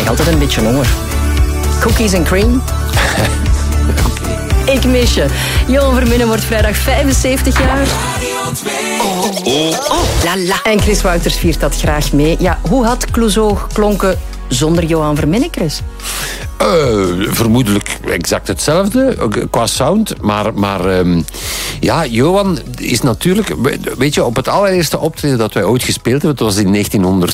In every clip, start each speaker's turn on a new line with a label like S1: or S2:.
S1: krijg altijd een beetje honger. Cookies and cream. Ik mis je. Johan Verminnen wordt vrijdag 75 jaar. Lala. En Chris Wouters viert dat graag mee. Ja, hoe had Clouseau geklonken zonder Johan Verminnen, Chris?
S2: Vermoedelijk exact hetzelfde qua sound. Maar ja, Johan is natuurlijk... Weet je, op het allereerste optreden dat wij ooit gespeeld hebben, dat was in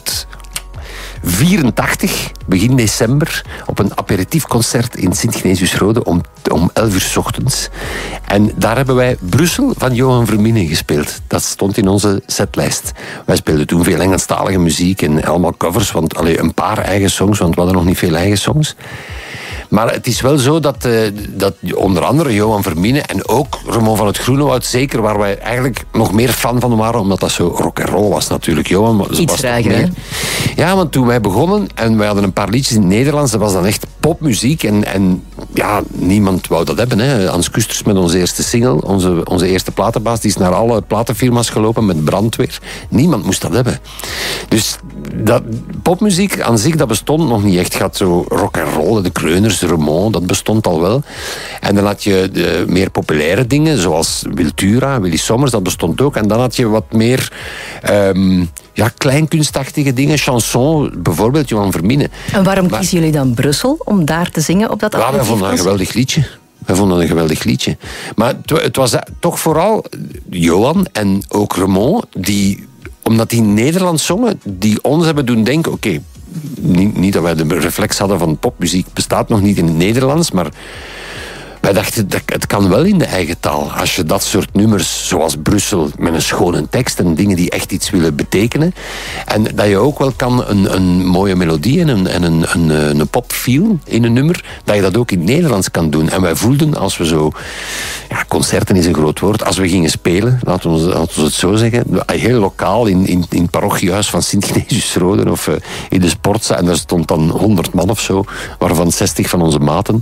S2: 1984, begin december, op een aperitiefconcert in Sint-Genesius-Rode om 11 uur 's ochtends. En daar hebben wij Brussel van Johan Verminnen gespeeld. Dat stond in onze setlijst. Wij speelden toen veel Engelstalige muziek en allemaal covers, want een paar eigen songs, want we hadden nog niet veel eigen songs. Maar het is wel zo dat onder andere Johan Verminnen en ook Ramon van het Groenewoud, zeker waar wij eigenlijk nog meer fan van waren, omdat dat zo rock'n'roll was natuurlijk. Johan
S1: iets ruiger, hè?
S2: Ja, want toen wij begonnen en wij hadden een paar liedjes in het Nederlands, dat was dan echt popmuziek en ja, niemand wou dat hebben. Hè. Hans Kusters met onze eerste single, onze eerste platenbaas, die is naar alle platenfirma's gelopen met brandweer. Niemand moest dat hebben. Dus popmuziek aan zich, dat bestond nog niet echt. Gaat zo rock'n'roll, de Kreuners, de Remond, dat bestond al wel. En dan had je de meer populaire dingen, zoals Wiltura, Willy Sommers, dat bestond ook. En dan had je wat meer kleinkunstachtige dingen, chanson, bijvoorbeeld Johan Verminnen.
S1: En waarom kiezen jullie dan Brussel om daar te zingen op dat album?
S2: Wij vonden dat een geweldig liedje. Wij vonden dat een geweldig liedje. Maar het was toch vooral Johan en ook Remond, omdat die Nederlands zongen, die ons hebben doen denken, oké, niet dat wij de reflex hadden van popmuziek bestaat nog niet in het Nederlands, maar wij dachten, het kan wel in de eigen taal. Als je dat soort nummers, zoals Brussel, met een schone tekst en dingen die echt iets willen betekenen, en dat je ook wel kan een mooie melodie en een popfeel in een nummer, dat je dat ook in het Nederlands kan doen. En wij voelden, als we zo... Ja, concerten is een groot woord. Als we gingen spelen, laten we het zo zeggen, heel lokaal in het parochiehuis van Sint-Genesius-Rode of in de sportzaal, en daar stond dan 100 man of zo, waarvan 60 van onze maten.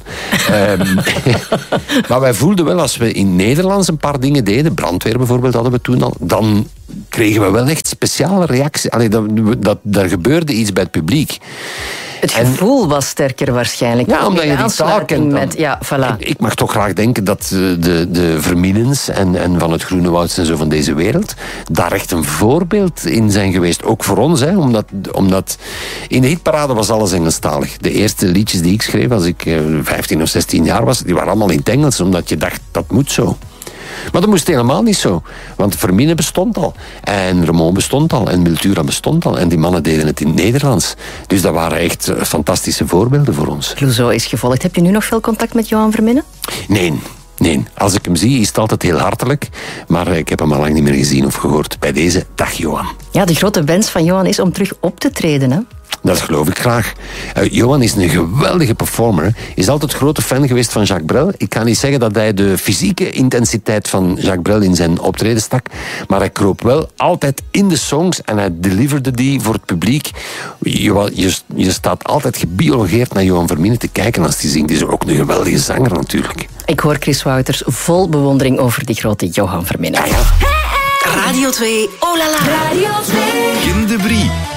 S2: Maar wij voelden wel, als we in Nederlands een paar dingen deden, brandweer bijvoorbeeld hadden we toen al, dan kregen we wel echt speciale reacties. Daar gebeurde iets bij het publiek.
S1: Het gevoel was sterker waarschijnlijk.
S2: Ja, omdat je die taal kent.
S1: Voilà.
S2: Ik mag toch graag denken dat de Verminnens en van het Groenewouds en zo van deze wereld daar echt een voorbeeld in zijn geweest. Ook voor ons, hè, omdat in de hitparade was alles Engelstalig. De eerste liedjes die ik schreef als ik 15 of 16 jaar was, die waren allemaal in het Engels, omdat je dacht, dat moet zo. Maar dat moest helemaal niet zo. Want Verminnen bestond al. En Remond bestond al. En Wiltura bestond al. En die mannen deden het in het Nederlands. Dus dat waren echt fantastische voorbeelden voor ons.
S1: Clouseau is gevolgd. Heb je nu nog veel contact met Johan Verminnen?
S2: Nee. Als ik hem zie, is het altijd heel hartelijk. Maar ik heb hem al lang niet meer gezien of gehoord. Bij deze, dag Johan.
S1: Ja, de grote wens van Johan is om terug op te treden, hè?
S2: Dat geloof ik graag. Johan is een geweldige performer. Is altijd grote fan geweest van Jacques Brel. Ik kan niet zeggen dat hij de fysieke intensiteit van Jacques Brel in zijn optreden stak. Maar hij kroop wel altijd in de songs en hij deliverde die voor het publiek. Je staat altijd gebiologeerd naar Johan Verminnen te kijken als hij zingt. Hij is ook een geweldige zanger natuurlijk.
S1: Ik hoor Chris Wouters vol bewondering over die grote Johan Verminnen.
S2: Ja.
S3: Radio 2, oh la la. Radio 2.
S4: Kim de Brie.